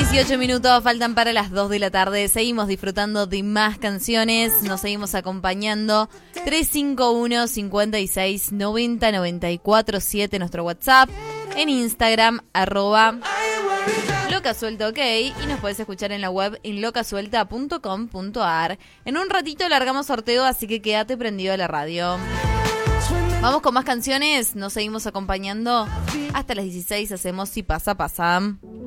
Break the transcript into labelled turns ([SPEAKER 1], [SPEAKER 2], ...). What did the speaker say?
[SPEAKER 1] 18 minutos faltan para las 2 de la tarde. Seguimos disfrutando de más canciones. Nos seguimos acompañando. 351 56 90 94 7 nuestro WhatsApp. En Instagram, @locasuelta, ok. Y nos podés escuchar en la web en locasuelta.com.ar. En un ratito largamos sorteo, así que quédate prendido a la radio. Vamos con más canciones. Nos seguimos acompañando. Hasta las 16 hacemos Si Pasa, Pasa.